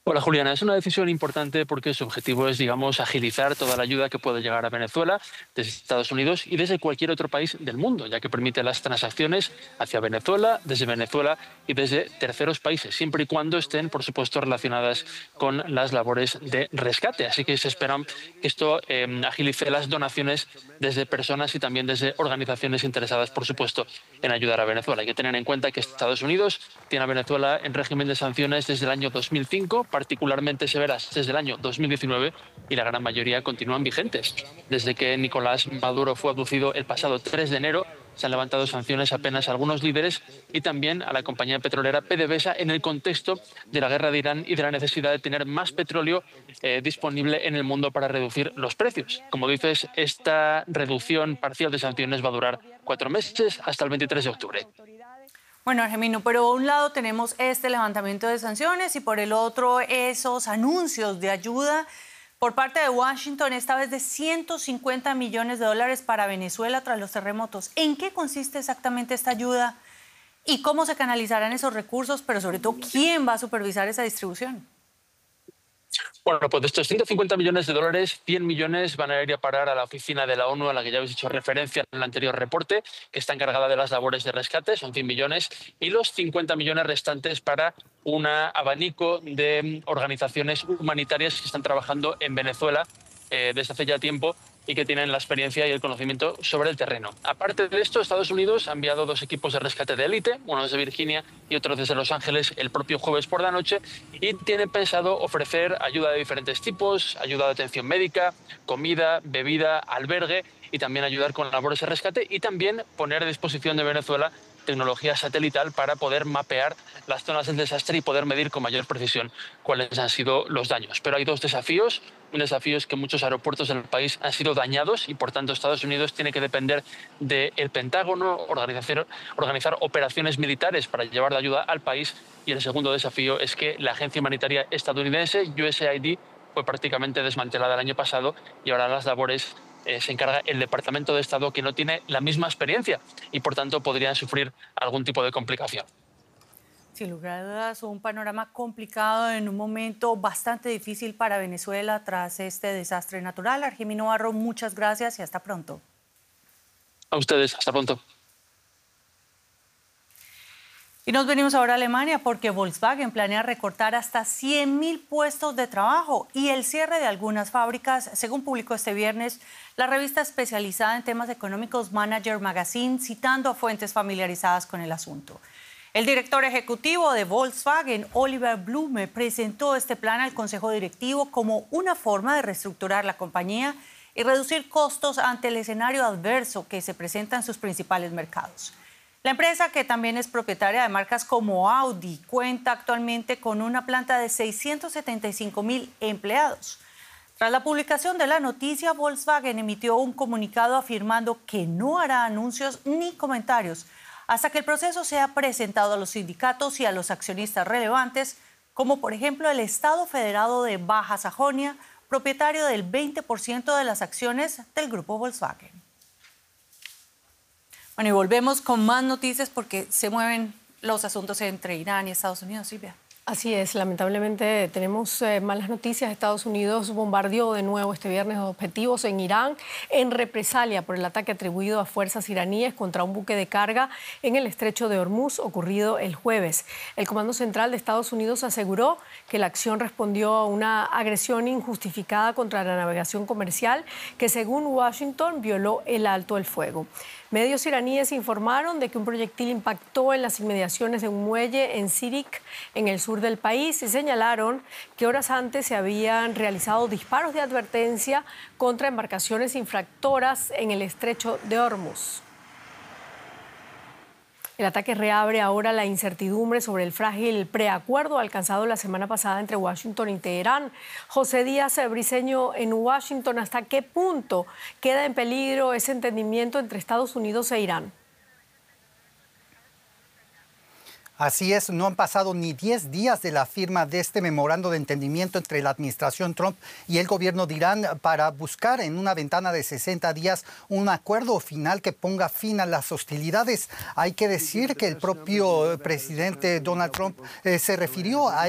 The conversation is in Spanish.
Hola Juliana, es una decisión importante porque su objetivo es, digamos, agilizar toda la ayuda que puede llegar a Venezuela desde Estados Unidos y desde cualquier otro país del mundo, ya que permite las transacciones hacia Venezuela y desde terceros países, siempre y cuando estén, por supuesto, relacionadas con las labores de rescate. Así que se espera que esto agilice las donaciones desde personas y también desde organizaciones interesadas, por supuesto, en ayudar a Venezuela. Hay que tener en cuenta que Estados Unidos tiene a Venezuela en régimen de sanciones desde el año 2005, particularmente severas desde el año 2019, y la gran mayoría continúan vigentes. Desde que Nicolás Maduro fue abducido el pasado 3 de enero, se han levantado sanciones apenas a algunos líderes y también a la compañía petrolera PDVSA en el contexto de la guerra de Irán y de la necesidad de tener más petróleo disponible en el mundo para reducir los precios. Como dices, esta reducción parcial de sanciones va a durar 4 meses hasta el 23 de octubre. Bueno, Argemino, pero por un lado tenemos este levantamiento de sanciones y por el otro esos anuncios de ayuda por parte de Washington, esta vez de 150 millones de dólares para Venezuela tras los terremotos. ¿En qué consiste exactamente esta ayuda y cómo se canalizarán esos recursos, pero sobre todo, quién va a supervisar esa distribución? Bueno, pues de estos 150 millones de dólares, 100 millones van a ir a parar a la oficina de la ONU a la que ya habéis hecho referencia en el anterior reporte, que está encargada de las labores de rescate, son 100 millones, y los 50 millones restantes para un abanico de organizaciones humanitarias que están trabajando en Venezuela desde hace ya tiempo y que tienen la experiencia y el conocimiento sobre el terreno. Aparte de esto, Estados Unidos ha enviado 2 equipos de rescate de élite, uno desde Virginia y otro desde Los Ángeles, el propio jueves por la noche, y tiene pensado ofrecer ayuda de diferentes tipos, ayuda de atención médica, comida, bebida, albergue y también ayudar con labores de rescate y también poner a disposición de Venezuela tecnología satelital para poder mapear las zonas del desastre y poder medir con mayor precisión cuáles han sido los daños. Pero hay 2 desafíos. Un desafío es que muchos aeropuertos del país han sido dañados y, por tanto, Estados Unidos tiene que depender del Pentágono, organizar operaciones militares para llevar la ayuda al país. Y el segundo desafío es que la agencia humanitaria estadounidense, USAID, fue prácticamente desmantelada el año pasado y ahora las labores se encarga el Departamento de Estado, que no tiene la misma experiencia y, por tanto, podrían sufrir algún tipo de complicación. Sin lugar a dudas, un panorama complicado en un momento bastante difícil para Venezuela tras este desastre natural. Argemino Barro, muchas gracias y hasta pronto. A ustedes, hasta pronto. Y nos venimos ahora a Alemania porque Volkswagen planea recortar hasta 100.000 puestos de trabajo y el cierre de algunas fábricas, según publicó este viernes la revista especializada en temas económicos Manager Magazine, citando a fuentes familiarizadas con el asunto. El director ejecutivo de Volkswagen, Oliver Blume, presentó este plan al Consejo Directivo como una forma de reestructurar la compañía y reducir costos ante el escenario adverso que se presenta en sus principales mercados. La empresa, que también es propietaria de marcas como Audi, cuenta actualmente con una planta de 675.000 empleados. Tras la publicación de la noticia, Volkswagen emitió un comunicado afirmando que no hará anuncios ni comentarios hasta que el proceso sea presentado a los sindicatos y a los accionistas relevantes, como por ejemplo el Estado Federado de Baja Sajonia, propietario del 20% de las acciones del grupo Volkswagen. Bueno, y volvemos con más noticias porque se mueven los asuntos entre Irán y Estados Unidos, Silvia. Así es, lamentablemente tenemos malas noticias. Estados Unidos bombardeó de nuevo este viernes objetivos en Irán en represalia por el ataque atribuido a fuerzas iraníes contra un buque de carga en el estrecho de Hormuz ocurrido el jueves. El Comando Central de Estados Unidos aseguró que la acción respondió a una agresión injustificada contra la navegación comercial que, según Washington, violó el alto el fuego. Medios iraníes informaron de que un proyectil impactó en las inmediaciones de un muelle en Sirik, en el sur del país, y señalaron que horas antes se habían realizado disparos de advertencia contra embarcaciones infractoras en el estrecho de Hormuz. El ataque reabre ahora la incertidumbre sobre el frágil preacuerdo alcanzado la semana pasada entre Washington y Teherán. José Díaz Briceño, en Washington, ¿hasta qué punto queda en peligro ese entendimiento entre Estados Unidos e Irán? Así es, no han pasado ni 10 días de la firma de este memorando de entendimiento entre la administración Trump y el gobierno de Irán para buscar en una ventana de 60 días un acuerdo final que ponga fin a las hostilidades. Hay que decir que el propio presidente Donald Trump se refirió a